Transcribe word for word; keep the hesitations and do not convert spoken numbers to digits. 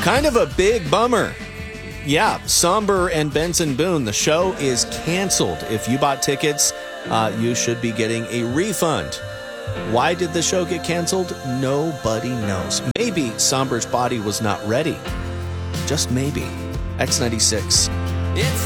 Kind of a big bummer. Yeah, Somber and Benson Boone, the show is canceled. If you bought tickets, uh, you should be getting a refund. Why did the show get canceled? Nobody knows. Maybe Somber's body was not ready. Just maybe. X ninety-six. It's